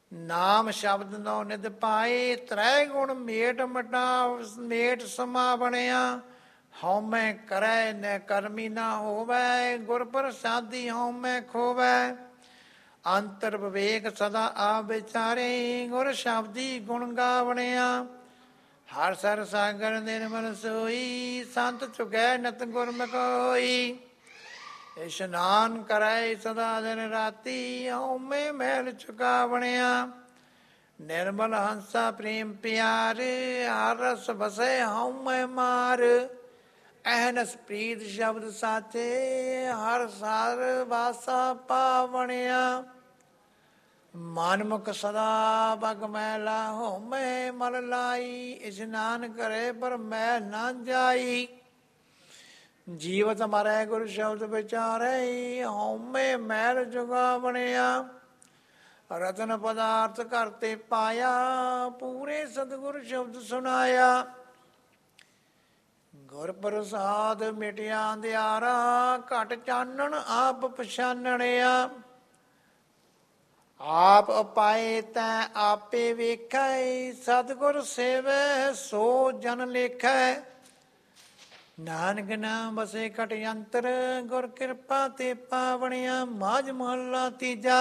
ਨਾਮ ਸ਼ਬਦ ਨੋ ਨਿਧ ਪਾਏ, ਤ੍ਰੈ ਗੁਣ ਮੇਟ ਮੇਟ ਸਮਾ ਬਣਿਆ। ਹਉਮੈ ਕਰੈ ਨ ਕਰਮੀ ਨਾ ਹੋਵੈ, ਗੁਰ ਪ੍ਰਸਾਦੀ ਹਉਮੈ ਖੋਵੈ। ਅੰਤਰ ਵਿਵੇਕ ਸਦਾ ਆਪ ਵਿਚਾਰੇ, ਗੁਰ ਸ਼ਬਦੀ ਗੁਣ ਗਾਵਣਿਆ। ਹਰ ਸਰ ਸਾਗਰ ਨਿਰਮਲ ਸੋਈ, ਸੰਤ ਚੁਕੈ ਨਤ ਗੁਰਮੁਖ ਹੋਈ। ਇਸ਼ਨਾਨ ਕਰੈ ਸਦਾ ਦਿਨ ਰਾਤੀ, ਹਉਮੈ ਮੈਲ ਚੁਕਾਵਣਿਆ। ਨਿਰਮਲ ਹੰਸਾ ਪ੍ਰੇਮ ਪਿਆਰ, ਹਰ ਰਸ ਵਸੈ ਹਉਮੈ ਮਾਰ। ਅਹਨਸ ਪ੍ਰੀਤ ਸ਼ਬਦ ਸਾਚੇ, ਹਰ ਸਾਰ ਵਾਸਾ ਪਾਵਣਿਆ। ਮਨਮੁਖ ਸਦਾ ਬਗ ਮੈਲਾ, ਹਉਮੈ ਮਲ ਲਾਈ। ਇਸ਼ਨਾਨ ਕਰੇ ਪਰ ਮੈਲ ਨਾ ਜਾਈ। ਜੀਵਤ ਮਰੈ ਗੁਰ ਸ਼ਬਦ ਵਿਚਾਰੈ, ਹਉਮੈ ਮੈਲ ਜੁਗਾਵਣਿਆ। ਰਤਨ ਪਦਾਰਥ ਘਰ ਤੇ ਪਾਇਆ, ਪੂਰੇ ਸਤਿਗੁਰ ਸ਼ਬਦ ਸੁਣਾਇਆ। ਗੁਰ ਪ੍ਰਸਾਦ ਮਿਟਿਆ ਅੰਧਿਆਰਾ, ਘਟ ਚਾਨਣ ਆਪ ਪਛਾਨਣਿਆ। ਆਪ ਉਪਾਏ ਤੈ ਆਪੇ ਵੇਖੈ, ਸਤਿਗੁਰ ਸੇਵੈ ਸੋ ਜਨ ਲੇਖੈ। ਨਾਨਕ ਨਾਮ ਬਸੇ ਘਟ ਅੰਤਰ, ਗੁਰ ਕਿਰਪਾ ਤੇ ਪਾਵਣਿਆ। ਮਾਝ ਮਹੱਲਾ ਤੀਜਾ।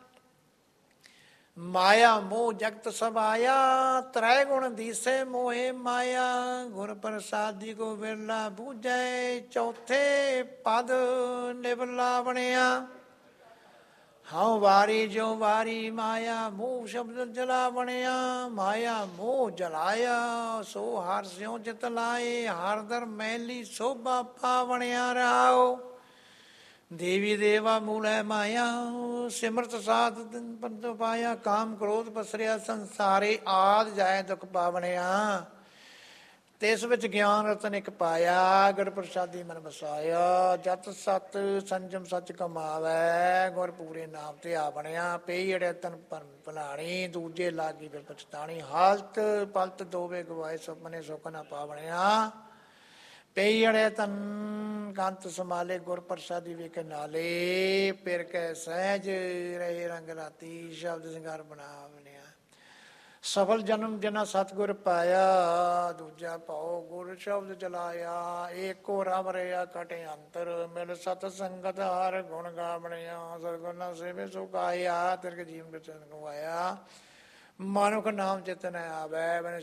ਮਾਇਆ ਮੋਹ ਜਗਤ ਸਮਾਇਆ, ਤ੍ਰੈ ਗੁਣ ਦੀਸੇ ਮੋਹਿ ਮਾਇਆ। ਗੁਰ ਪ੍ਰਸਾਦੀ ਕੋ ਵਿਰਲਾ ਬੂਝੈ, ਚੌਥੇ ਪਦ ਨਿਵ ਲਾਵਣਿਆ। ਹਉ ਵਾਰੀ ਜੋ ਵਾਰੀ ਮਾਇਆ, ਮੋਹ ਸ਼ਬਦ ਜਲਾਵਣਿਆ। ਮਾਇਆ ਮੋਹ ਜਲਾਇਆ, ਸੋ ਹਰ ਸਿਉ ਚਿਤ ਲਾਏ। ਹਰ ਦਰ ਮੈਲੀ ਸੋਭਾ ਪਾਵਣਿਆ ਰਹਾਉ। ਦੇਵੀ ਦੇਵਾ ਮੂਲ ਹੈ ਮਾਇਆ, ਸਿਮਰਤ ਸਾਧ ਪੰਥ ਪਾਇਆ। ਕਾਮ ਕ੍ਰੋਧ ਪਸਰਿਆ ਸੰਸਾਰੇ, ਆਦਿ ਜਾਏ ਦੁਖ ਪਾਵਣਿਆ। ਤਿਸ ਵਿੱਚ ਗਿਆਨ ਰਤਨ ਇੱਕ ਪਾਇਆ, ਗੁਰ ਪ੍ਰਸਾਦੀ ਮਨ ਵਸਾਇਆ। ਜਤ ਸਤ ਸੰਜਮ ਸੱਚ ਕਮਾਵੈ, ਗੁਰ ਪੂਰੇ ਨਾਮ ਤੇ ਆਵਣਿਆ। ਪਈ ਅੜਿਆ ਤਨ ਭਰਮ ਭੁਲਾਣੀ, ਦੂਜੇ ਲਾਗੀ ਫਿਰ ਪਛਤਾਣੀ। ਹਾਲਤ ਪਲਤ ਦੋਵੇ ਗਵਾਏ, ਸੁਪਨੇ ਸੁਖ ਨਾ ਪਾਵਣਿਆ। ਪਈ ਅੜਿਆ ਤਨ ਕੰਤ ਸੰਭਾਲੇ, ਗੁਰ ਪ੍ਰਸਾਦੀ ਵੇਖ ਨਾਲੇ। ਫਿਰ ਕੈ ਸਹਿਜ ਰਹੇ ਰੰਗ ਰਾਤੀ, ਸ਼ਬਦ ਸਿੰਗਾਰ ਬਣਾਵਣਿਆ। ਸਫਲ ਜਨਮ ਜਨਾ ਸਤਿਗੁਰ ਪਾਇਆ, ਦੂਜਾ ਭਾਉ ਗੁਰ ਸ਼ਬਦ ਚਲਾਇਆ। ਏਕੋ ਰਮ ਰਿਆ ਘਟ ਅੰਤਰ, ਮਿਲ ਸਤ ਸੰਗਤ ਹਰ ਗੁਣ ਗਾਵਣਿਆ। ਸਤਿਗੁਰ ਨਾ ਸੇਵੇ ਸੋ ਗਾਇਆ, ਤਿਰਕ ਜੀਵਨ ਬਚਨ ਗਵਾਇਆ। ਮਨੁਖ ਨਾਮ ਚਿਤ ਨ ਆਵੈ,